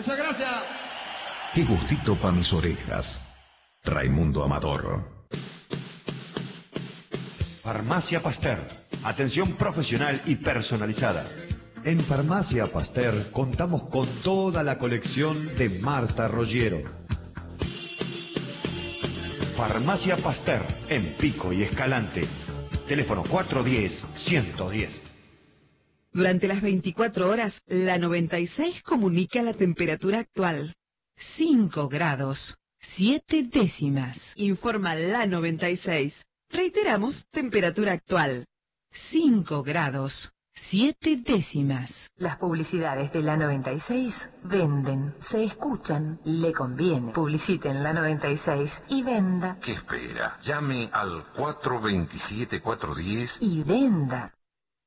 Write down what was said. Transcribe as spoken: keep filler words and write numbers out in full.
Muchas gracias. Qué gustito pa' mis orejas. Raimundo Amador. Farmacia Pasteur. Atención profesional y personalizada. En Farmacia Pasteur contamos con toda la colección de Marta Roggiero. Farmacia Pasteur, en Pico y Escalante. Teléfono cuatro uno cero, uno uno cero. Durante las veinticuatro horas, la noventa y seis comunica la temperatura actual. cinco grados, siete décimas. Informa la noventa y seis. Reiteramos, temperatura actual. cinco grados, siete décimas. Las publicidades de la noventa y seis venden, se escuchan, le conviene. Publicite en la noventa y seis y venda. ¿Qué espera? Llame al cuatro dos siete, cuatro uno cero y venda.